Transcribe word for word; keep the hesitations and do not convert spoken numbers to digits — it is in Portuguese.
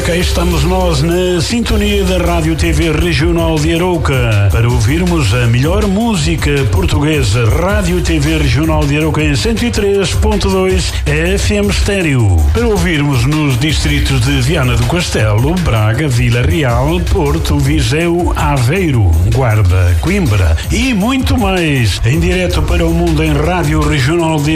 cá estamos nós na sintonia da Rádio T V Regional de Arouca para ouvirmos a melhor música portuguesa. Rádio T V Regional de Arouca em cento e três ponto dois F M Estéreo. Para ouvirmos nos distritos de Viana do Castelo, Braga, Vila Real, Porto, Viseu, Aveiro, Guarda, Coimbra e muito mais. Em direto para o mundo em Rádio Regional de